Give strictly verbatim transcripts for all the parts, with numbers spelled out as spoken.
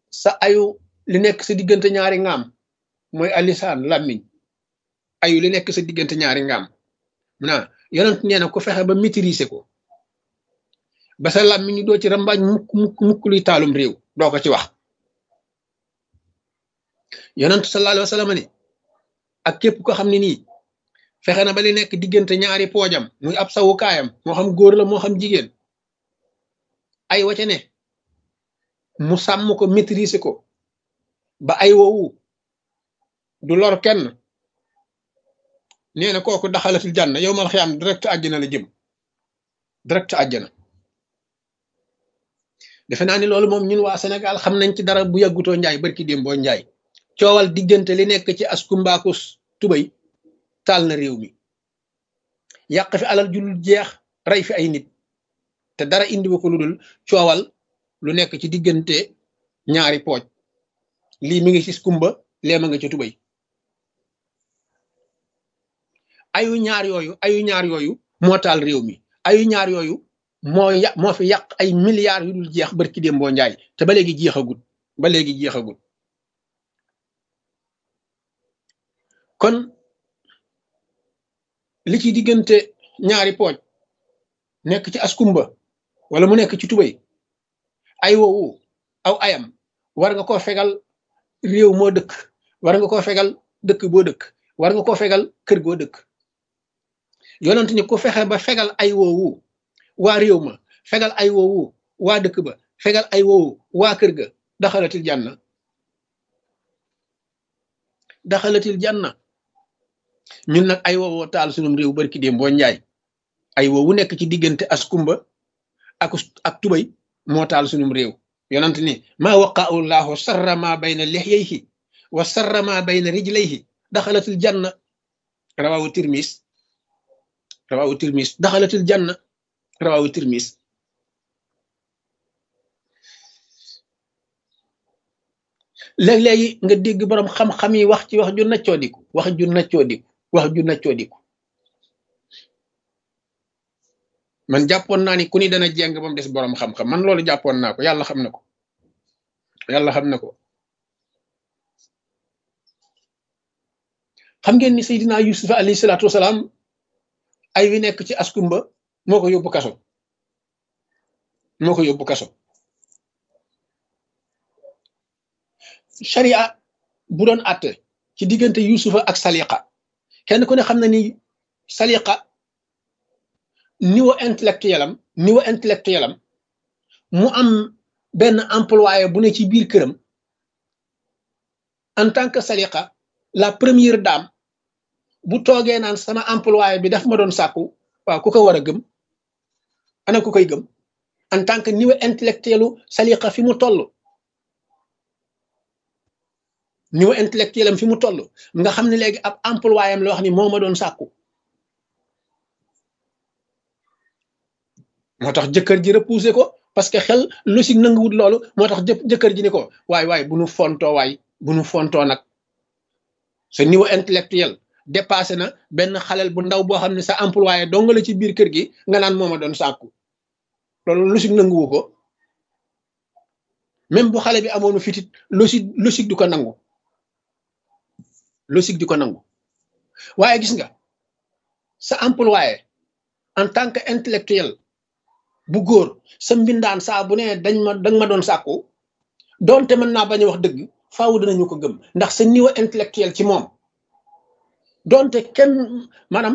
sa ayu li nekk sa diggante ñaari ngaam mooy alisaan làmmiñ ayu li nekk sa diggante ñaari ngaam naa yonent nee na ku fexe ba maîtriser ko ba sa làmmiñ ñu doo ci rambaaj mukk mukk mukk luy taalum réew doo ko ci wax yonent sallallahu alayhi wa sallam ni ak képp ko xam ne nii fexe na ba li nekk diggante ñaari poojam muy ab sawukaayam moo xam góor la moo xam jigéen ay waca ne mu sàmm ko maîtriser ko ba ay woowu du lor kenn nee na kooku daxalatul janna yow mal xiyaam direct àjjana la jëm direct àjjana defe naa ni loolu moom ñun waa Sénégal xam nañ ci dara bu yàggutoo njaay barki démboo njaay coowal diggante li nekk ci askumbaakus tubay taal na réew mi yàq fi alal ju dul jeex rey fi ay nit te dara indi ko lu dul coowal lu nekk ci diggante ñaari pooj lii mi ngi ci skumba lee ma nga ca tubay ayu ñaar yooyu ayu ñaar yooyu moo taal réew mi ayu ñaar yooyu moo yà moo fi yàq ay milliards yu dul jeex barki dem boo njaay te ba léegi jeexagut ba léegi jeexagut kon li ci diggante ñaari pooj nekk ci askumba wala mu nekk ci tubay ay woowu aw ayam war nga koo fegal réew moo dëkk war nga koo fegal dëkk boo dëkk war nga koo fegal kër goo dëkk yonent ni ku fexe ba fegal ay woowu waa réew ma fegal ay woowu waa dëkk ba fegal ay woowu waa kër ga daxalatil janna daxalatil janna ñun nag ay woowoo taal sunum réew barki déem boo njaay ay woowu nekk ci diggante askumba ak ak tubay moo taal sunum réew yonent ni maa waqa'u llahu sarra ma bayna lihyayhi wa sarra ma bayna rijlayhi daxalatil janna rawawu tirmis rawawu tirmis daxalatil janna rawawu tirmis léeg-léegi nga dégg borom xam-xam yi wax ci wax ju naccoo diku wax ju naccoo diku wax ju naccoo diku man jàppoon naa ni ku ni dana jeng ba mu des borom xam-xam man loolu jàppoon naa ko yàlla xam na ko yàlla xam na ko xam ngeen ni Seydina Yusufa alayhi salaatu wasalaam ay wi nekk ci askumba moo ko yóbbu kaso moo ko yóbbu kaso sharia bu doon àtte ci diggante Yusufa ak Saliqa kenn ku ne xam na ni Saliqa niveau intellectuel am niveau intellectuel am mu am benn employé bu ne ci biir këram en tant que Saliqa la première dame bu toogee naan sama employé bi daf ma doon sàkku waaw ku ko war a gëm ana ku koy gëm en tant que niveau intellectuelu Saliqa fi mu toll niveau intellectuel am fi mu toll nga xam ne léegi ab employé am la wax ni moo ma doon sàkku moo tax jëkkër ji repoussé ko parce que xel logique nanguwut loolu moo tax jëkkër ji ni ko waay waay bu nu fontoo waay bu nu fontoo nag sa niveau intellectuel dépassé na benn xalel bu ndaw boo xam ne sa employé dong la ci biir kër gi nga naan moo ma doon sàkku loolu logique nanguwu ko même bu xale bi amoonu fitit logique logique du ko nangu logique di ko nangu waaye gis nga sa employé en tant que intellectuel bu góor sa mbindaan saa bu ne dañ ma dañ ma doon sàkku doonte mën naa bañ a wax dëgg faaw dinañu ko gëm ndax sa niveau intellectuel ci moom doonte kenn maanaam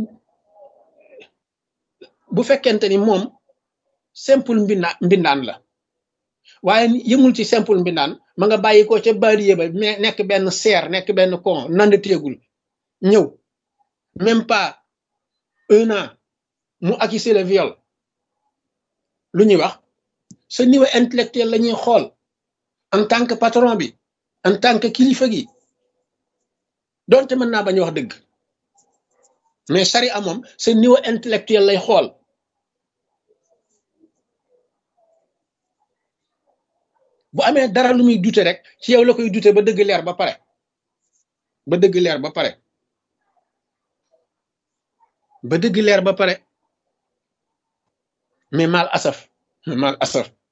bu fekkente ni moom simple mbinda mbindaan la waaye yëmul ci simple mbindaan ma nga bàyyi ko ca baadiye ba mais nekk benn seer nekk benn con nand téegul ñëw même pas un an mu accusé le viol lu ñuy wax sa niveau intellectuel la ñuy xool en tant que patron bi en tant que kilifa gi doonte mën naa bañ wax dëgg mais sari a moom sa niveau intellectuel lay xool bu amee dara lu muy dute rek ci yow la koy dute ba dëgg leer ba pare ba dëgg leer ba pare ba dëgg leer ba pare mais mal asaf mal asaf